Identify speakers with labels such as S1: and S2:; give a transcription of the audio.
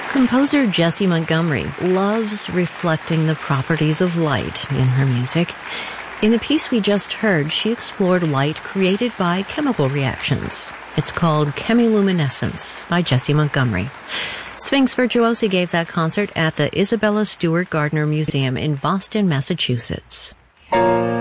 S1: Composer Jessie Montgomery loves reflecting the properties of light in her music. In the piece we just heard, she explored light created by chemical reactions. It's called Chemiluminescence by Jessie Montgomery. Sphinx Virtuosi gave that concert at the Isabella Stewart Gardner Museum in Boston, Massachusetts.